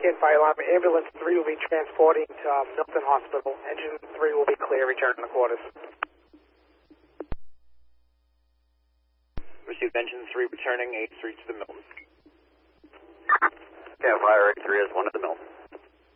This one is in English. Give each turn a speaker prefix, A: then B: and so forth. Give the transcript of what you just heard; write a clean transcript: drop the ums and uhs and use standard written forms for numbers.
A: Again, fire alarm. Ambulance 3 will be transporting to Milton Hospital. Engine 3 will be clear. Return to the quarters.
B: Received engine 3 returning, 8-3 to the Milton.
C: Yeah, fire 8-3 is 1 to the Milton.